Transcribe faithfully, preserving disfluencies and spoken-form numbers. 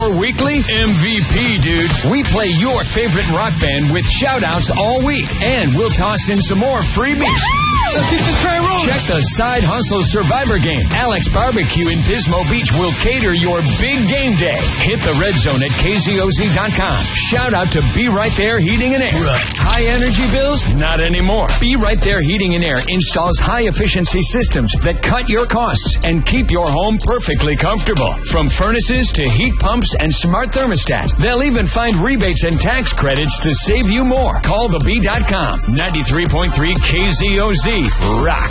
Weekly M V P, dude. We play your favorite rock band with shout-outs all week, and we'll toss in some more freebies. Let's keep the train rolling. Check the Side Hustle Survivor game. Alex Barbecue in Pismo Beach will cater your big game day. Hit the red zone at K Z O Z dot com. Shout out to Be Right There Heating and Air. Right. High energy bills? Not anymore. Be Right There Heating and Air installs high-efficiency systems that cut your costs and keep your home perfectly comfortable. From furnaces to heat pumps and smart thermostats, they'll even find rebates and tax credits to save you more. Call the B dot com. ninety-three point three K Z O Z. Rock.